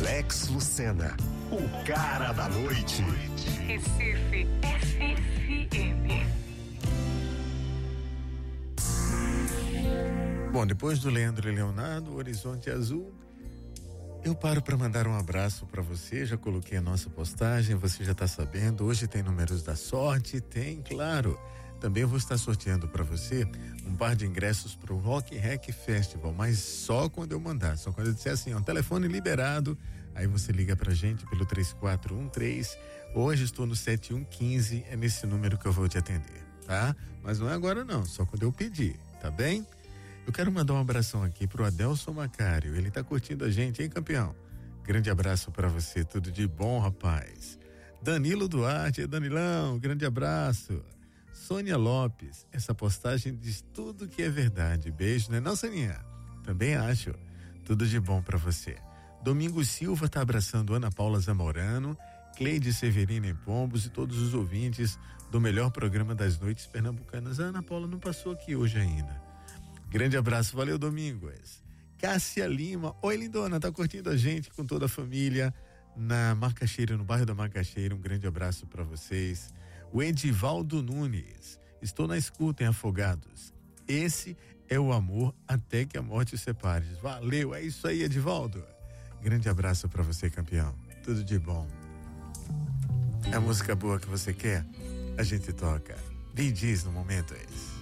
Alex Lucena, o cara da noite. Recife FM. Bom, depois do Leandro e Leonardo, Horizonte Azul, eu paro para mandar um abraço para você. Já coloquei a nossa postagem, você já tá sabendo. Hoje tem números da sorte, tem, claro. Também vou estar sorteando para você um par de ingressos para o Rock Rec Festival, mas só quando eu mandar, só quando eu disser assim, ó, telefone liberado, aí você liga pra gente pelo 3413. Hoje estou no 7115, é nesse número que eu vou te atender, tá? Mas não é agora não, só quando eu pedir, tá bem? Eu quero mandar um abração aqui pro Adelson Macário, ele tá curtindo a gente, hein, campeão? Grande abraço para você, tudo de bom, rapaz. Danilo Duarte, Danilão, grande abraço. Sônia Lopes, essa postagem diz tudo que é verdade. Beijo, né não, Soninha? Também acho. Tudo de bom pra você. Domingos Silva tá abraçando Ana Paula Zamorano, Cleide Severina em Pombos e todos os ouvintes do melhor programa das noites pernambucanas. A Ana Paula não passou aqui hoje ainda. Grande abraço, valeu, Domingos. Cássia Lima, oi lindona, tá curtindo a gente com toda a família na Macaxeira, no bairro da Macaxeira. Um grande abraço pra vocês. O Edivaldo Nunes, estou na escuta em Afogados. Esse é o amor até que a morte os separe. Valeu, é isso aí, Edivaldo. Grande abraço pra você, campeão. Tudo de bom. É a música boa que você quer? A gente toca. VDs no momento é esse.